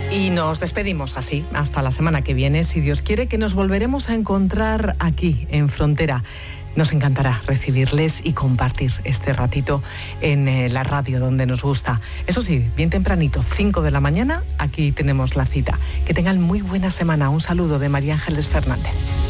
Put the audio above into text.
Y nos despedimos así, hasta la semana que viene, si Dios quiere, que nos volveremos a encontrar aquí, en Frontera. Nos encantará recibirles y compartir este ratito en la radio donde nos gusta. Eso sí, bien tempranito, 5 de la mañana, aquí tenemos la cita. Que tengan muy buena semana. Un saludo de María Ángeles Fernández.